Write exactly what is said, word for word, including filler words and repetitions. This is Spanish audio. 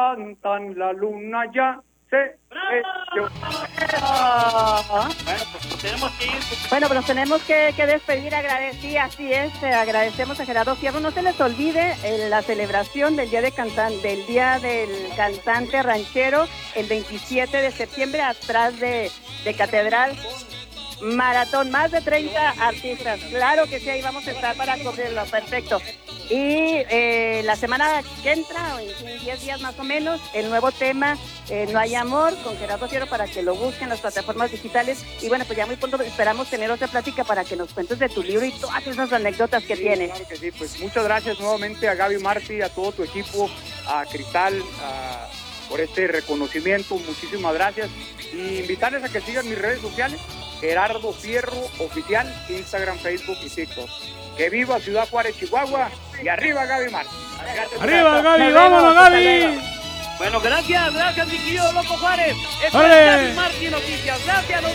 Cantan la luna ya se echó. Bueno, pues tenemos que ir. Bueno, pues nos tenemos que, que despedir, agradecer, así es, eh, agradecemos a Gerardo Fierro. No se les olvide eh, la celebración del Día de Cantan, del Día del Cantante Ranchero, el veintisiete de septiembre, atrás de, de Catedral. Maratón, más de treinta artistas, claro que sí, ahí vamos a estar para cubrirlo, perfecto. Y eh, la semana que entra, en diez días más o menos, el nuevo tema, eh, No hay amor, con Gerardo Fierro, para que lo busquen en las plataformas digitales. Y bueno, pues ya muy pronto esperamos tener otra plática para que nos cuentes de tu libro y todas esas anécdotas que Sí, tienes. claro que sí, pues muchas gracias nuevamente a Gaby Martí, a todo tu equipo, a Cristal, a, por este reconocimiento, muchísimas gracias. Y invitarles a que sigan mis redes sociales, Gerardo Fierro Oficial, Instagram, Facebook y TikTok. Que viva Ciudad Juárez, Chihuahua, y arriba Gaby Martí. ¡Arriba, Gaby! Nos ¡Vámonos, vemos, Gaby! Bueno, gracias, gracias, mi querido Loco Juárez. Esto ¡Órale! es Gaby Martí Noticias. Gracias.